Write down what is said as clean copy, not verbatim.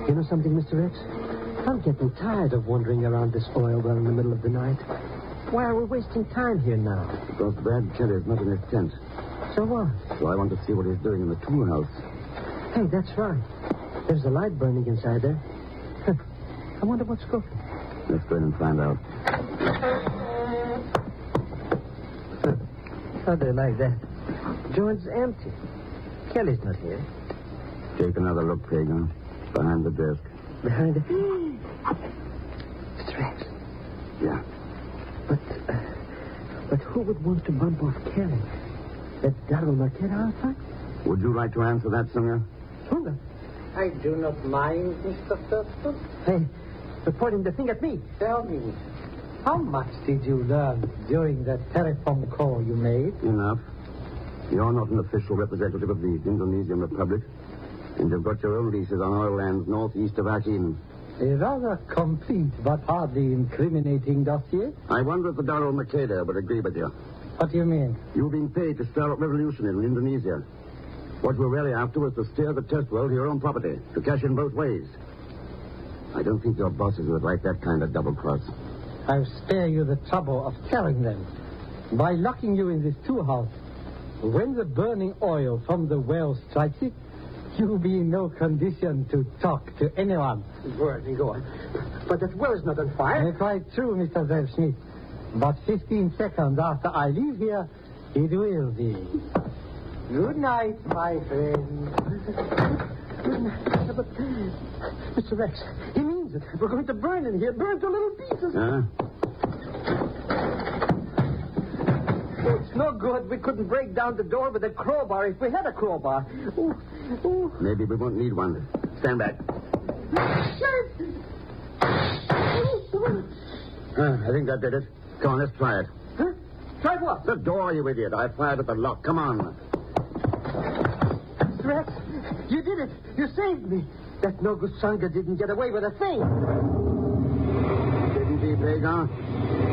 You know something, Mr. X? I'm getting tired of wandering around this oil well in the middle of the night. Why are we wasting time here now? Because Brad Kelly is not in his tent. So what? So I want to see what he's doing in the tool house. Hey, that's right. There's a light burning inside there. I wonder what's cooking. Let's go in and find out. How do you like that? Joint's empty. Kelly's not here. Take another look, Pagan. Behind the desk. Behind the... Mr. X. Yeah. But who would want to bump off Kelly? That Darrell Marquette outfit? Would you like to answer that, Singer? Sure. I do not mind, Mr. Thurston. Hey, you're pointing the thing at me. Tell me, how much did you learn during that telephone call you made? Enough. You're not an official representative of the Indonesian Republic. And you've got your own leases on oil lands northeast of Akin. A rather complete but hardly incriminating dossier. I wonder if the Darrell Mercader would agree with you. What do you mean? You've been paid to stir up revolution in Indonesia. What you were really after was to steer the test well to your own property, to cash in both ways. I don't think your bosses would like that kind of double cross. I'll spare you the trouble of telling them. By locking you in this tool house, when the burning oil from the well strikes it, you'll be in no condition to talk to anyone. Burning, go on. But that well is not on fire. Quite true, Mr. Zell-Smith. But 15 seconds after I leave here, it will be. Good night, my friend. Good night. But, Mr. Rex, he means it. We're going to burn in here. Burn to little pieces. Huh? It's no good. We couldn't break down the door with a crowbar if we had a crowbar. Ooh. Maybe we won't need one. Stand back. I think that did it. Come on, let's try it. Huh? Try what? The door, you idiot. I fired at the lock. Come on. Rex, you did it. You saved me. That no good Sangha didn't get away with a thing. Didn't he, Pagan?